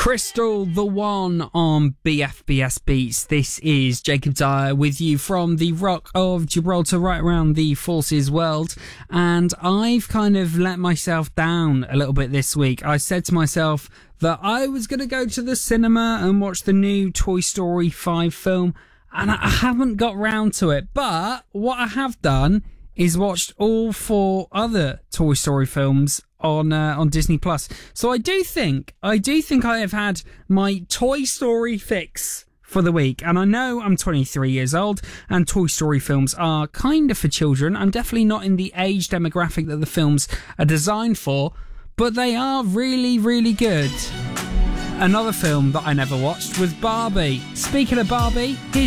Crystal, the one on BFBS Beats. This is Jacob Dyer with you from the Rock of Gibraltar, right around the Forces world. And I've kind of let myself down a little bit this week. I said to myself that I was going to go to the cinema and watch the new Toy Story 5 film, and I haven't got round to it. But what I have done is watched all 4 other Toy Story films on Disney Plus. So I do think I have had my Toy Story fix for the week. And I know I'm 23 years old and Toy Story films are kind of for children. I'm definitely not in the age demographic that the films are designed for, but they are really, really good. Another film that I never watched was Barbie. Speaking of Barbie, here's